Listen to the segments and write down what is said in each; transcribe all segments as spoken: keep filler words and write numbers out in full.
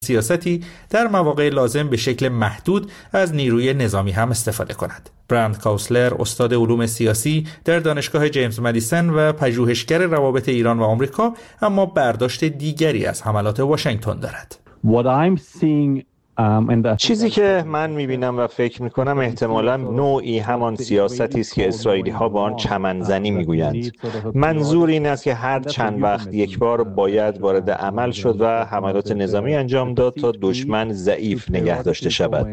سیاستی در مواقع لازم به شکل محدود از نیروی نظامی هم استفاده کند. برند کاوسلر استاد علوم سیاسی در دانشگاه جیمز مدیسن و پژوهشگر روابط ایران و آمریکا اما برداشت دیگری از حملات واشنگتن دارد. What I'm seeing چیزی که من میبینم و فکر میکنم احتمالاً نوعی همان سیاستی است که اسرائیلی ها با آن چمنزنی میگویند. منظور این است که هر چند وقت یک بار باید وارد عمل شد و حملات نظامی انجام داد تا دشمن ضعیف نگه داشته شود.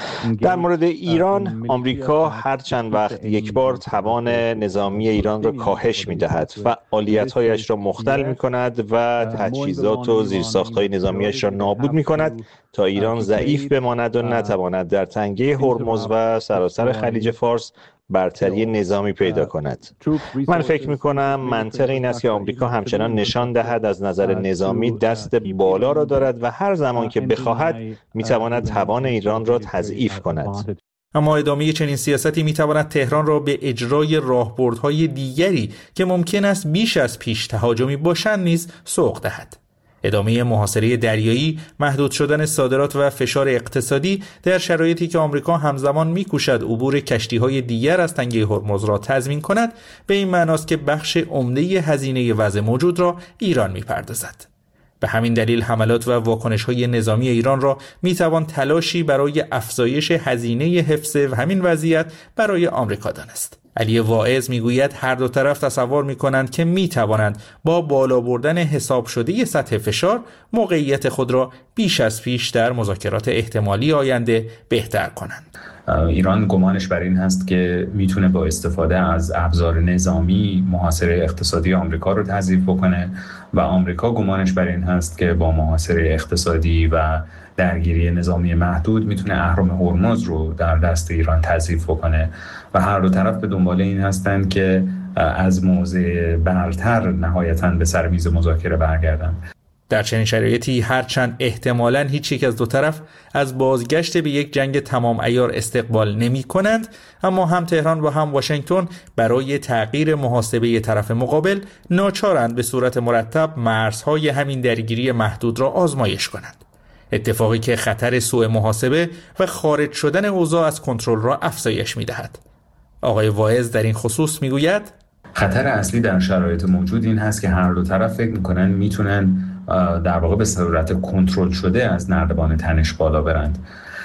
در مورد ایران، آمریکا هر چند وقت یک بار توان نظامی ایران را کاهش میدهد، فعالیت‌هایش را مختل میکند و تجهیزات و زیرساخت‌های نظامیش را نابود میکند تا ایران ضعیف بماند و نتواند در تنگه هرمز و سراسر خلیج فارس برتری نظامی پیدا کند. من فکر می‌کنم منطق این است که آمریکا همچنان نشان دهد از نظر نظامی دست بالا را دارد و هر زمان که بخواهد می‌تواند توان ایران را تضعیف کند. اما ادامه چنین سیاستی می‌تواند تهران را به اجرای راهبردهای دیگری که ممکن است بیش از پیش تهاجمی باشند نیز سوق دهد. ادامه محاصره دریایی، محدود شدن صادرات و فشار اقتصادی در شرایطی که آمریکا همزمان می‌کوشد عبور کشتی‌های دیگر از تنگه هرمز را تضمین کند، به این معناست که بخش عمده هزینه وضع موجود را ایران می‌پردازد. به همین دلیل حملات و واکنش‌های نظامی ایران را می‌توان تلاشی برای افزایش هزینه حفظ همین وضعیت برای آمریکا دانست. علی واعظ میگوید هر دو طرف تصور میکنند که میتوانند با بالا بردن حساب شده سطح فشار موقعیت خود را بیش از پیش در مذاکرات احتمالی آینده بهتر کنند. ایران گمانش بر این هست که میتونه با استفاده از ابزار نظامی محاصره اقتصادی آمریکا رو تضعیف بکنه و آمریکا گمانش بر این هست که با محاصره اقتصادی و درگیری نظامی محدود میتونه اهرم هرمز رو در دست ایران تضعیف بکنه و هر دو طرف به دنبال این هستند که از موضع برتر نهایتاً به سر میز مذاکره برگردن. در چنین شرایطی هرچند احتمالاً هیچ یک از دو طرف از بازگشت به یک جنگ تمام عیار استقبال نمی کنند، اما هم تهران و هم واشنگتن برای تغییر محاسبه طرف مقابل ناچارند به صورت مرتب مرزهای همین درگیری محدود را آزمایش کنند. اتفاقی که خطر سوء محاسبه و خارج شدن اوضاع از کنترل را افزایش می‌دهد. آقای واعظ در این خصوص میگوید خطر اصلی در شرایط موجود این هست که هر دو طرف فکر می‌کنن میتونن در واقع به صورت کنترل شده از نردبان تنش بالا برند،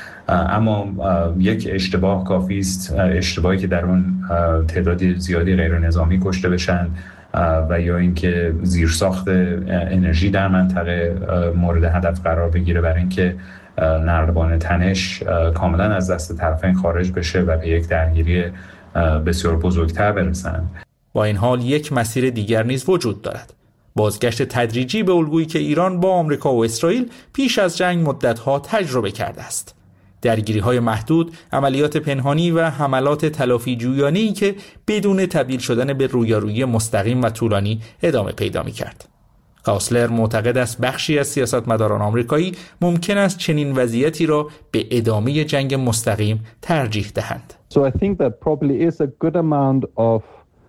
اما یک اشتباه کافی است، اشتباهی که در اون تعدادی زیادی غیر نظامی کشته بشن و یا اینکه زیرساخت انرژی در منطقه مورد هدف قرار بگیره برای اینکه نردبان تنش کاملا از دست طرفین خارج بشه و به یک درگیری بسیار بزرگتر برسن. با این حال یک مسیر دیگر نیز وجود دارد: بازگشت تدریجی به الگویی که ایران با آمریکا و اسرائیل پیش از جنگ مدت‌ها تجربه کرده است. درگیری‌های محدود، عملیات پنهانی و حملات تلافی جویانه‌ای که بدون تبدیل شدن به رویارویی مستقیم و طولانی ادامه پیدا می‌کرد. کاوسلر معتقد است بخشی از سیاستمداران آمریکایی ممکن است چنین وضعیتی را به ادامه جنگ مستقیم ترجیح دهند. So I think there probably is a good amount of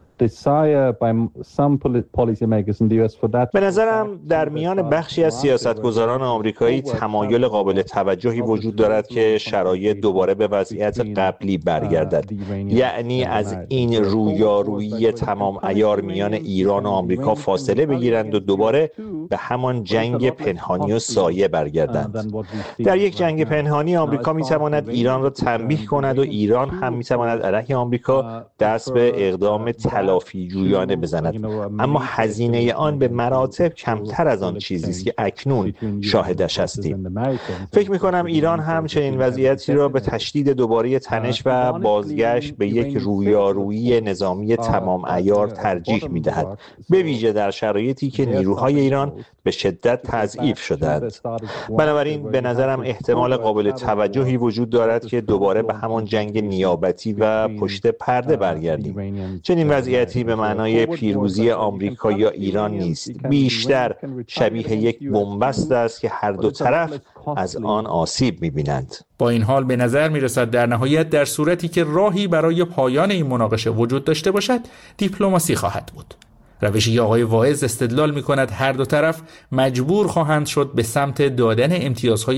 desire by some policy makers in the U S for that. به نظرم در میان بخشی از سیاستگزاران آمریکایی تمایل قابل توجهی وجود دارد که شرایط دوباره به وضعیت قبلی برگردد، یعنی از این رویارویی تمام عیار میان ایران و آمریکا فاصله بگیرند و دوباره به همان جنگ پنهانی و سایه برگردند. در یک جنگ پنهانی آمریکا میتواند ایران را تنبیه کند و ایران هم میتواند علیه آمریکا دست به اقدام تلافی جویانه بزند، اما هزینه آن به مراتب کمتر از آن چیزی است که اکنون شاهدش هستیم. فکر می‌کنم ایران هم چنین وضعیتی را به تشدید دوباره تنش و بازگشت به یک رویارویی نظامی تمام عیار ترجیح می‌دهد، به ویژه در شرایطی که نیروهای ایران به شدت تضعیف شدند. بنابراین به نظرم احتمال قابل توجهی وجود دارد که دوباره به همان جنگ نیابتی و پشت پرده برگردیم. چنین وضعیتی به معنای پیروزی آمریکا یا ایران نیست، بیشتر شبیه یک بنبست است که هر دو طرف از آن آسیب می‌بینند. با این حال به نظر می‌رسد در نهایت در صورتی که راهی برای پایان این مناقشه وجود داشته باشد، دیپلماسی خواهد بود. روشی که آقای واعظ استدلال می‌کند هر دو طرف مجبور خواهند شد به سمت دادن امتیازهای